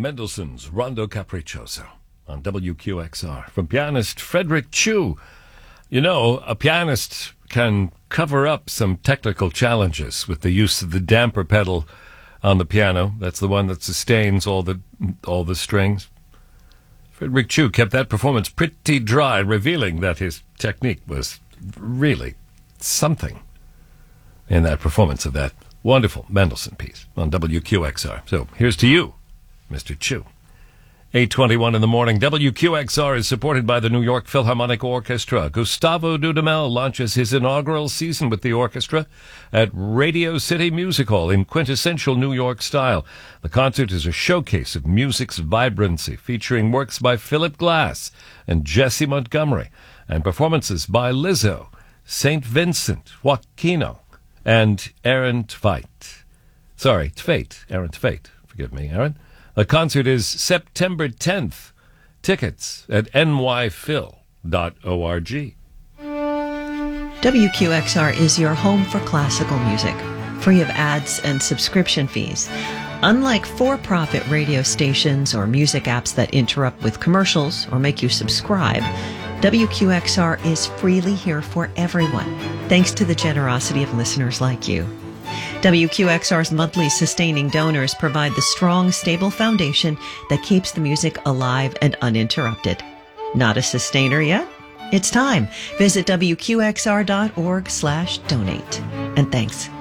Mendelssohn's Rondo Capriccioso on WQXR from pianist Frederick Chu. You know, a pianist can cover up some technical challenges with the use of the damper pedal on the piano. That's the one that sustains all the strings. Frederick Chu kept that performance pretty dry, revealing that his technique was really something in that performance of that wonderful Mendelssohn piece on WQXR. So here's to you, Mr. Chu. 8:21 in the morning. WQXR is supported by the New York Philharmonic Orchestra. Gustavo Dudamel launches his inaugural season with the orchestra at Radio City Music Hall in quintessential New York style. The concert is a showcase of music's vibrancy, featuring works by Philip Glass and Jesse Montgomery, and performances by Lizzo, St. Vincent, Joaquino, and Aaron Tveit. Aaron Tveit. Forgive me, Aaron. The concert is September 10th. Tickets at nyphil.org. WQXR is your home for classical music, free of ads and subscription fees. Unlike for-profit radio stations or music apps that interrupt with commercials or make you subscribe, WQXR is freely here for everyone, thanks to the generosity of listeners like you. WQXR's monthly sustaining donors provide the strong, stable foundation that keeps the music alive and uninterrupted. Not a sustainer yet? It's time. Visit WQXR.org/donate. And thanks.